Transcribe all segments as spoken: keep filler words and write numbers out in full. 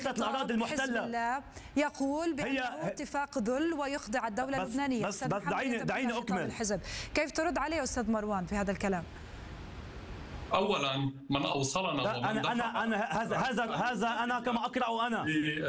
ليست الأراضي المحتلة. يقول بأنه اتفاق ذل ويخضع الدولة اللبنانية. بس بس دعيني دعيني أكمل الحزب. كيف ترد عليه أستاذ مروان في هذا الكلام؟ اولا من اوصلنا ومن انا انا انا هذا هذا هذا انا كما اقرا انا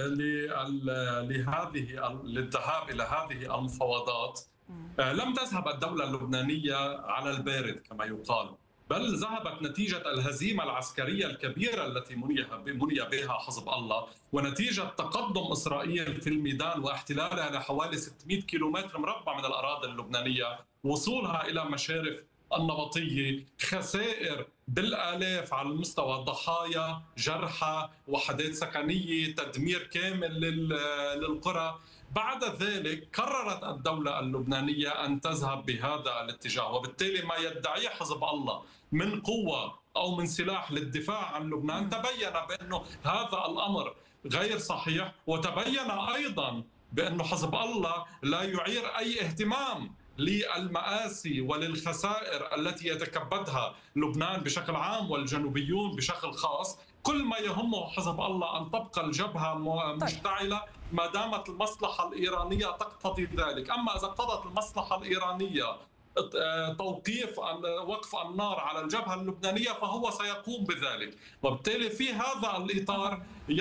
لهذه للذهاب الى هذه المفاوضات. لم تذهب الدوله اللبنانيه على البارد كما يقال، بل ذهبت نتيجه الهزيمه العسكريه الكبيره التي مني مني بها حزب الله، ونتيجه تقدم اسرائيل في الميدان واحتلالها لحوالي ستمئة كيلومتر مربع من الاراضي اللبنانيه، وصولها الى مشارف النبطية، خسائر بالآلاف على المستوى، ضحايا، جرحى، وحدات سكنية، تدمير كامل للقرى. بعد ذلك قررت الدولة اللبنانية أن تذهب بهذا الاتجاه، وبالتالي ما يدعيه حزب الله من قوة أو من سلاح للدفاع عن لبنان تبين بأنه هذا الأمر غير صحيح، وتبين أيضا بأنه حزب الله لا يعير أي اهتمام للمآسي وللخسائر التي يتكبدها لبنان بشكل عام والجنوبيون بشكل خاص. كل ما يهمه حزب الله أن تبقى الجبهة مشتعلة ما دامت المصلحة الإيرانية تقتضي ذلك. أما إذا اقتضت المصلحة الإيرانية توقيف وقف النار على الجبهة اللبنانية فهو سيقوم بذلك، وبالتالي في هذا الإطار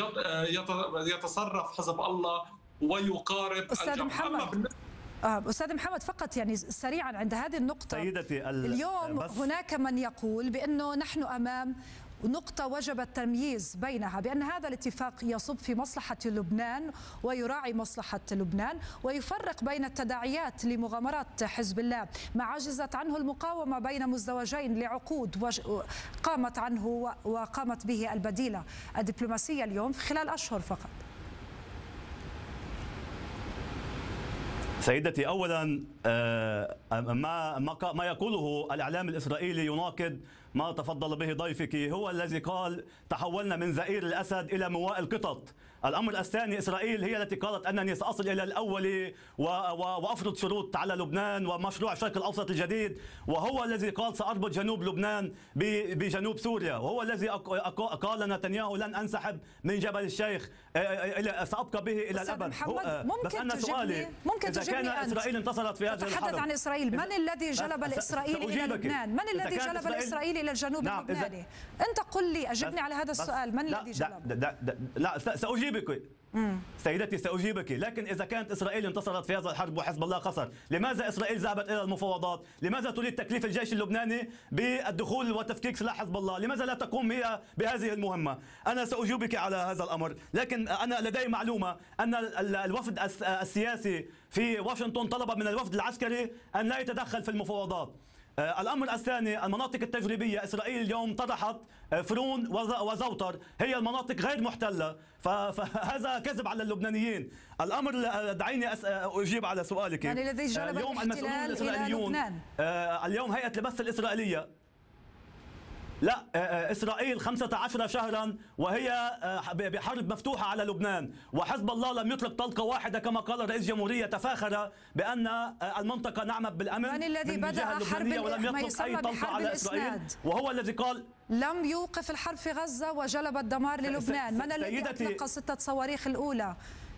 يتصرف حزب الله ويقارب أستاذ محمد. أستاذ محمد فقط يعني سريعا عند هذه النقطة سيدتي اليوم هناك من يقول بأنه نحن أمام نقطة وجب التمييز بينها، بأن هذا الاتفاق يصب في مصلحة لبنان ويراعي مصلحة لبنان، ويفرق بين التداعيات لمغامرات حزب الله ما عجزت عنه المقاومة بين مزدوجين لعقود قامت عنه وقامت به البديلة الدبلوماسية اليوم في خلال أشهر فقط. سيدتي، اولا ما ما يقوله الاعلام الاسرائيلي يناقض ما تفضل به ضيفك. هو الذي قال تحولنا من زئير الاسد الى مواء القطط. الامر الثاني، اسرائيل هي التي قالت انني ساصل الى الاول وافرض شروط على لبنان ومشروع الشرق الاوسط الجديد، وهو الذي قال ساربط جنوب لبنان بجنوب سوريا، وهو الذي قال نتنياهو لن انسحب من جبل الشيخ، سابقى به الى الابد. بس انا سؤالي، ممكن اذا كان اسرائيل انتصرت في هذه الحرب، تحدث عن اسرائيل، من الذي جلب الاسرائيلي الى لبنان؟ من الذي جلب الاسرائيلي الى الجنوب نعم اللبناني؟ انت قل لي، اجبني على هذا السؤال، من الذي جلب؟ لا ساجيبك سيدتي، سأجيبك. لكن إذا كانت إسرائيل انتصرت في هذا الحرب وحزب الله خسر، لماذا إسرائيل ذهبت إلى المفاوضات؟ لماذا تريد تكليف الجيش اللبناني بالدخول وتفكيك سلاح حزب الله؟ لماذا لا تقوم هي بهذه المهمة؟ أنا سأجيبك على هذا الأمر، لكن أنا لدي معلومة أن الوفد السياسي في واشنطن طلب من الوفد العسكري أن لا يتدخل في المفاوضات. الأمر الثاني، المناطق التجريبية، إسرائيل اليوم طرحت فرون وزوطر، هي المناطق غير محتلة، فهذا كذب على اللبنانيين. الأمر، دعيني أجيب على سؤالك. يعني الذي جلب اليوم المسؤولون الإسرائيليون، اليوم هيئة البث الإسرائيلية، لا، إسرائيل خمسة عشر شهرا وهي بحرب مفتوحة على لبنان، وحزب الله لم يطلق طلقة واحدة كما قال رئيس الجمهورية، تفاخر بأن المنطقة نعمت بالأمن من الذي بدأ حرب ولم يطلق أي طلقة على إسرائيل، وهو الذي قال لم يوقف الحرب في غزة وجلب الدمار للبنان. من الذي أطلق ستة صواريخ الأولى؟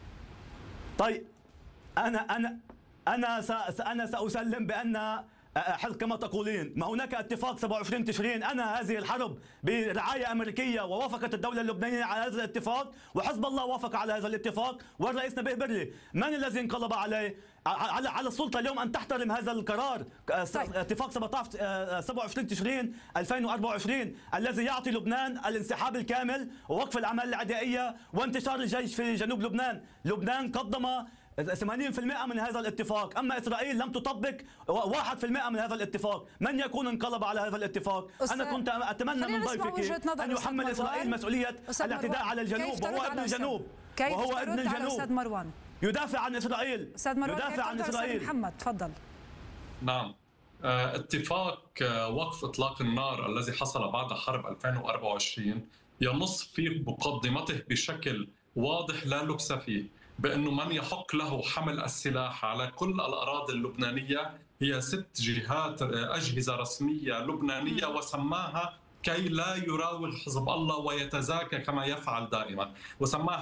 طيب أنا أنا أنا أنا سأسلم بأن حل كما تقولين، ما هناك اتفاق سبعة وعشرين تشرين، أنا هذه الحرب برعاية أمريكية ووافقت الدولة اللبنانية على هذا الاتفاق، وحزب الله وافق على هذا الاتفاق، والرئيس نبيه برلي من الذي انقلب عليه على على السلطة اليوم أن تحترم هذا القرار. طيب. اتفاق سبعة وعشرين تشرين ألفين وأربعة وعشرين الذي يعطي لبنان الانسحاب الكامل ووقف الأعمال العدائية وانتشار الجيش في جنوب لبنان. لبنان قدم ثمانين بالمئة من هذا الاتفاق، أما إسرائيل لم تطبق واحد بالمئة من هذا الاتفاق. من يكون انقلب على هذا الاتفاق؟ أنا كنت أتمنى من ضيفك أن يحمل إسرائيل مسؤولية الاعتداء على الجنوب، وهو ابن الجنوب، وهو ابن الجنوب، أستاذ مروان يدافع عن إسرائيل، أستاذ مروان يدافع عن إسرائيل. محمد تفضل. نعم، اتفاق وقف إطلاق النار الذي حصل بعد حرب ألفين وأربعة وعشرين ينص في مقدمته بشكل واضح لا لبس فيه بأنه من يحق له حمل السلاح على كل الأراضي اللبنانية هي ست جهات أجهزة رسمية لبنانية، وسماها كي لا يراوغ حزب الله ويتزاكى كما يفعل دائما، وسماها